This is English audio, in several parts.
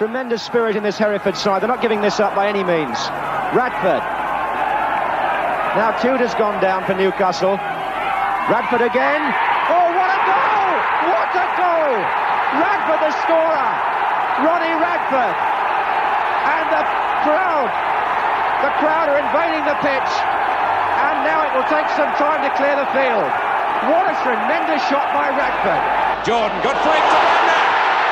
Tremendous spirit in this Hereford side. They're not giving this up by any means. Radford. Now Tudor's gone down for Newcastle. Radford again. Oh, what a goal! What a goal! Radford the scorer. Ronnie Radford. And the crowd are invading the pitch. And now it will take some time to clear the field. What a tremendous shot by Radford. Jordan, good flick to Werner.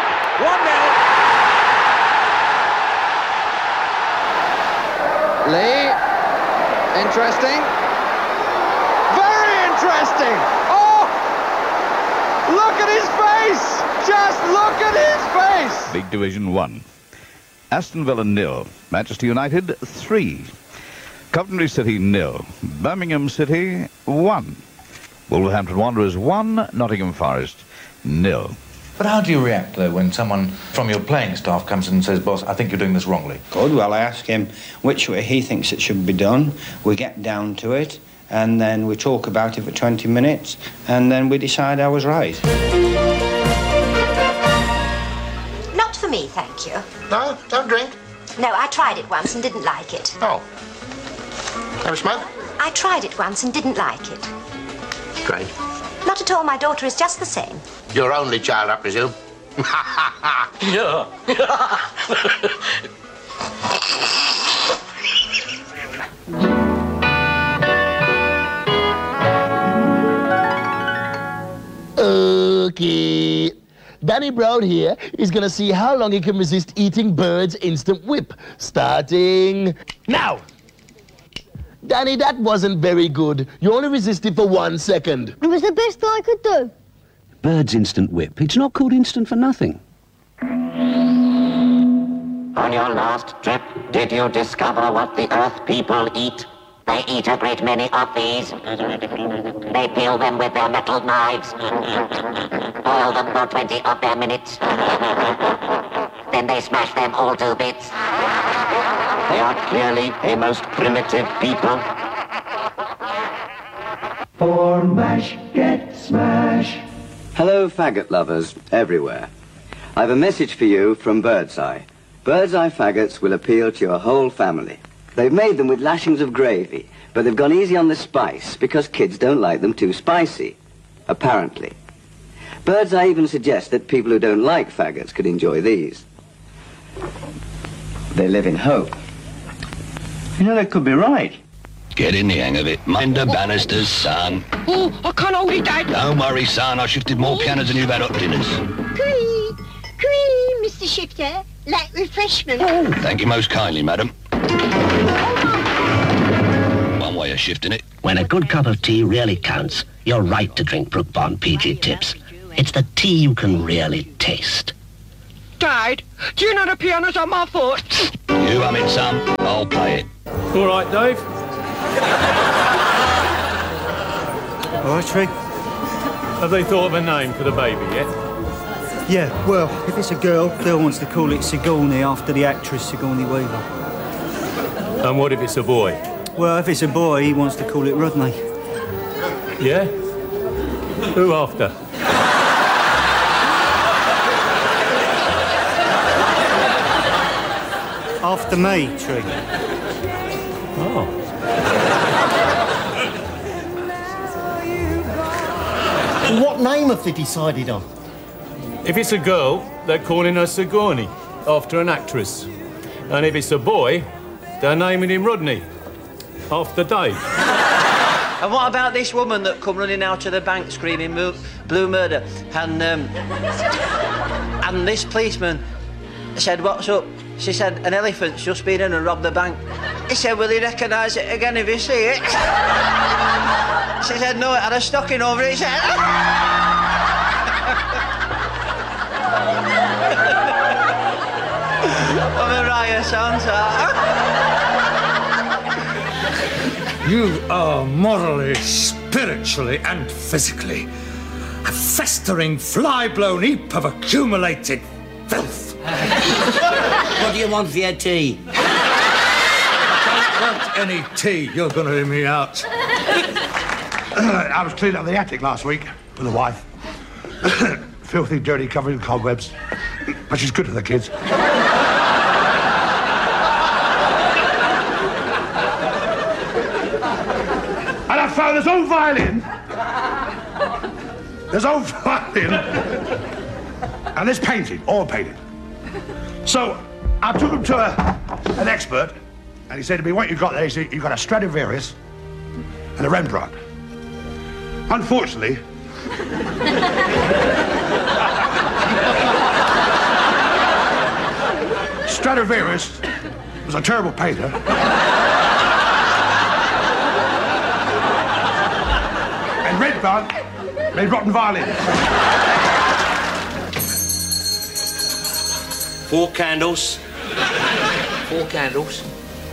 1-0. Lee, interesting. Very interesting. Oh, look at his face. Just look at his face. League Division 1. Aston Villa 0. Manchester United 3. Coventry City 0. Birmingham City 1. Wolverhampton Wanderers 1. Nottingham Forest 0. But how do you react, though, when someone from your playing staff comes in and says, boss, I think you're doing this wrongly? Good. Well, I ask him which way he thinks it should be done. We get down to it, and then we talk about it for 20 minutes, and then we decide I was right. Not for me, thank you. No? Don't drink? No, I tried it once and didn't like it. Oh. Have a smoke? I tried it once and didn't like it. Great. Not at all, my daughter is just the same. Your only child, I presume? Yeah. Okay. Danny Brown here is gonna see how long he can resist eating Bird's Instant Whip. Starting now. Danny, that wasn't very good. You only resisted for 1 second. It was the best I could do. Bird's Instant Whip. It's not called instant for nothing. On your last trip, did you discover what the Earth people eat? They eat a great many of these. They peel them with their metal knives. Boil them for 20 of their minutes. Then they smash them all to bits. They are clearly a most primitive people. For mash, get smash. Hello, faggot lovers everywhere. I have a message for you from Birdseye. Birdseye faggots will appeal to your whole family. They've made them with lashings of gravy, but they've gone easy on the spice because kids don't like them too spicy, apparently. Birdseye even suggests that people who don't like faggots could enjoy these. They live in hope. You know, they could be right. Get in the hang of it. Minder Bannister's son. Oh, I can't hold it, Dad. Don't worry, son. I shifted more pianos than you've had hot dinners. Cree, Mr. Shifter. Like refreshment. Oh, thank you most kindly, madam. One way of shifting it. When a good cup of tea really counts, you're right to drink Brook Bond PG Tips. It's the tea you can really taste. Dad, do you know the piano's on my foot? You hum it, son. I'll play it. All right, Dave. All right, Tree. Have they thought of a name for the baby yet? Yeah, well, if it's a girl, Bill wants to call it Sigourney after the actress Sigourney Weaver. And what if it's a boy? Well, if it's a boy, he wants to call it Rodney. Yeah? Who after? After me, Tree. Oh. What name have they decided on? If it's a girl, they're calling her Sigourney, after an actress. And if it's a boy, they're naming him Rodney, after Dave. And what about this woman that come running out of the bank screaming blue murder? And this policeman said, what's up? She said, an elephant's just been in and robbed the bank. He said, will he recognise it again if you see it? She said, no, it had a stocking over its head. What a riot sounds that. You are morally, spiritually and physically a festering, fly-blown heap of accumulated filth. What do you want for your tea? I don't want any tea. You're going to hear me out. I was cleaning up the attic last week with the wife. Filthy, dirty, covered in cobwebs. But she's good to the kids. there's no violin. There's no violin. And there's painting, all painting. So I took him to an expert, and he said to me, what you got there? He said, you've got a Stradivarius and a Rembrandt. Unfortunately, Stradivarius was a terrible painter. And Rembrandt made rotten violins. 4 candles. 4 candles.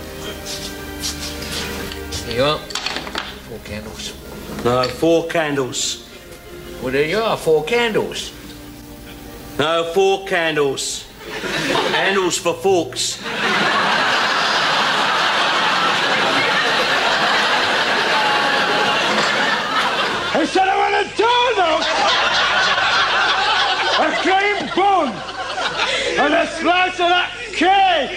Here you are. 4 candles. No, 4 candles. Well, there you are, 4 candles. No, 4 candles. Handles for forks. I said I want a donut! A cream bun! And a slice of that cake!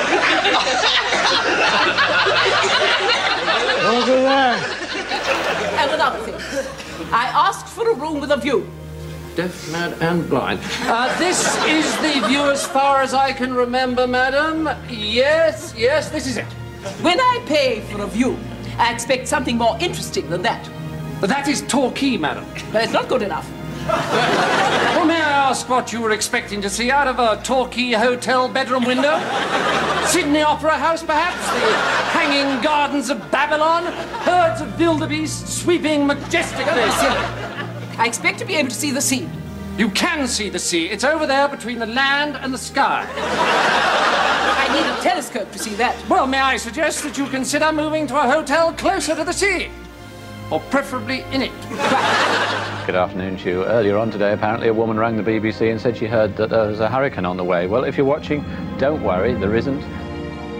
Look at that. And another thing. I asked for a room with a view. Deaf, mad, and blind. This is the view as far as I can remember, madam. Yes, this is it. When I pay for a view, I expect something more interesting than that. But that is Torquay, madam. But it's not good enough. Well, may I ask what you were expecting to see out of a Torquay hotel bedroom window? Sydney Opera House, perhaps? The hanging gardens of Babylon? Herds of wildebeest sweeping majestically? I expect to be able to see the sea. You can see the sea. It's over there between the land and the sky. I need a telescope to see that. Well, may I suggest that you consider moving to a hotel closer to the sea? Or preferably in it. Good afternoon to you. Earlier on today, apparently a woman rang the BBC and said she heard that there was a hurricane on the way. Well, if you're watching, don't worry, there isn't.